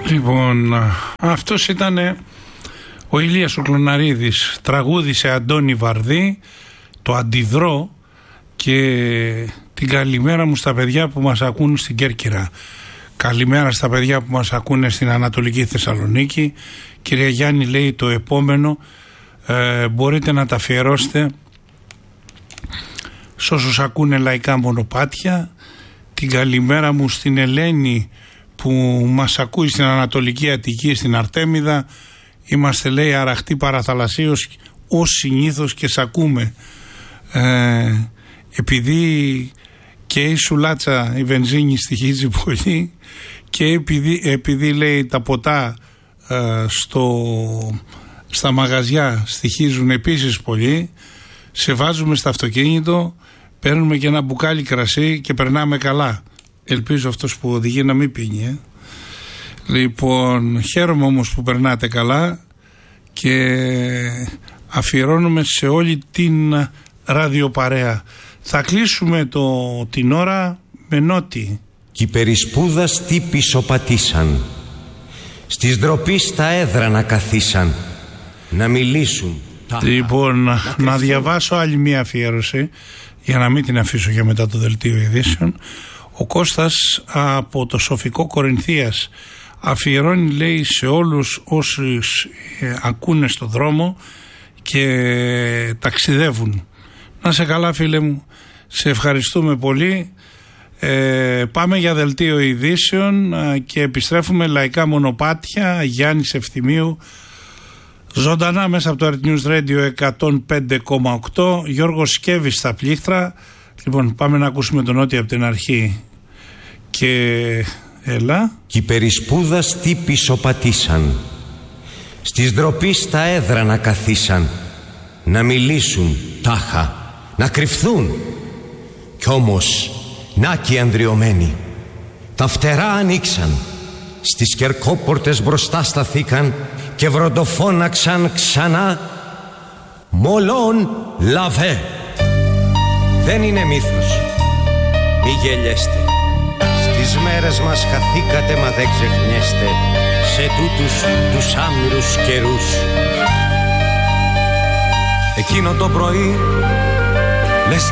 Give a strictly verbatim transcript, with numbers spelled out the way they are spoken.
Λοιπόν, αυτός ήταν ο Ηλίας ο Κλωναρίδης. Τραγούδισε Αντώνη Βαρδί, το Αντιδρώ, και την καλημέρα μου στα παιδιά που μας ακούν στην Κέρκυρα. Καλημέρα στα παιδιά που μας ακούνε στην Ανατολική Θεσσαλονίκη. Κυρία Γιάννη λέει το επόμενο ε, μπορείτε να τα αφιερώσετε σ' όσους ακούνε λαϊκά μονοπάτια. Την καλημέρα μου στην Ελένη που μας ακούει στην Ανατολική Αττική, στην Αρτέμιδα. Είμαστε, λέει, αραχτοί παραθαλασσίως ως συνήθως και σ' ακούμε. Ε, επειδή και η σουλάτσα, η βενζίνη στοιχίζει πολύ και επειδή, επειδή λέει τα ποτά ε, στο, στα μαγαζιά στοιχίζουν επίσης πολύ, σε βάζουμε στο αυτοκίνητο, παίρνουμε και ένα μπουκάλι κρασί και περνάμε καλά. Ελπίζω αυτός που οδηγεί να μην πίνει. Ε. Λοιπόν, χαίρομαι όμως που περνάτε καλά και αφιερώνουμε σε όλη την ραδιοπαρέα. Θα κλείσουμε το, την ώρα με νότι. Κι οι περισπούδας τι πισωπατήσαν, στις ντροπή στα έδρανα καθίσαν, να μιλήσουν. Λοιπόν, να, να διαβάσω άλλη μία αφιέρωση για να μην την αφήσω για μετά το δελτίο ειδήσεων. Ο Κώστας από το Σοφικό Κορινθίας αφιερώνει, λέει, σε όλους όσους ε, ακούνε στο δρόμο και ταξιδεύουν. Να σε καλά, φίλε μου, σε ευχαριστούμε πολύ. Ε, πάμε για δελτίο ειδήσεων ε, και επιστρέφουμε λαϊκά μονοπάτια. Γιάννης Ευθυμίου, ζωντανά μέσα από το Earth News Radio εκατόν πέντε κόμμα οκτώ. Γιώργος Σκέβης στα πλήκτρα. Λοιπόν, πάμε να ακούσουμε τον Νότι από την αρχή. Και έλα. Κι οι περισπούδας τι πισωπατήσαν, στις ντροπή στα έδρανα καθίσαν, να μιλήσουν τάχα, να κρυφθούν. Κι όμως να κι ανδριωμένοι τα φτερά ανοίξαν, στις κερκόπορτες μπροστά σταθήκαν και βροντοφώναξαν ξανά «Μολόν λαβέ». Δεν είναι μύθος, μη γελιέστε, στις μέρες μας χαθήκατε μα δεν ξεχνιέστε σε τούτους τους άμυρους καιρούς. Εκείνο το πρωί